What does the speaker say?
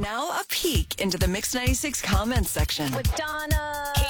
Now a peek into the Mix 96 comments section with Donna,